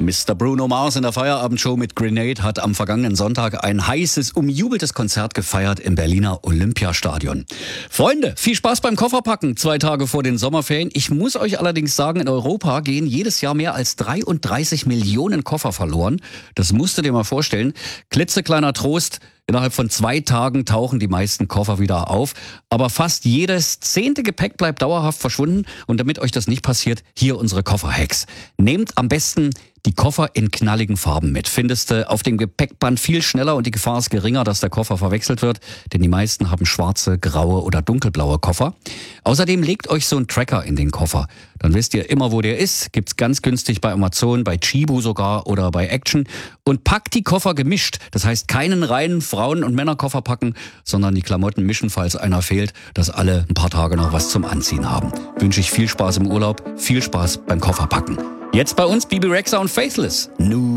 Mr. Bruno Mars in der Feierabendshow mit Grenade hat am vergangenen Sonntag ein heißes, umjubeltes Konzert gefeiert im Berliner Olympiastadion. Freunde, viel Spaß beim Kofferpacken 2 Tage vor den Sommerferien. Ich muss euch allerdings sagen, in Europa gehen jedes Jahr mehr als 33 Millionen Koffer verloren. Das musst du dir mal vorstellen. Klitzekleiner Trost. Innerhalb von 2 Tagen tauchen die meisten Koffer wieder auf. Aber fast jedes 10. Gepäck bleibt dauerhaft verschwunden. Und damit euch das nicht passiert, hier unsere Kofferhacks. Nehmt am besten die Koffer in knalligen Farben mit. Findest du auf dem Gepäckband viel schneller und die Gefahr ist geringer, dass der Koffer verwechselt wird. Denn die meisten haben schwarze, graue oder dunkelblaue Koffer. Außerdem legt euch so einen Tracker in den Koffer. Dann wisst ihr immer, wo der ist. Gibt's ganz günstig bei Amazon, bei Chibo sogar oder bei Action. Und packt die Koffer gemischt. Das heißt, keinen reinen Frauen- und Männerkoffer packen, sondern die Klamotten mischen, falls einer fehlt, dass alle ein paar Tage noch was zum Anziehen haben. Wünsche ich viel Spaß im Urlaub, viel Spaß beim Kofferpacken. Jetzt bei uns Bebe Rexha und Faithless. Nu.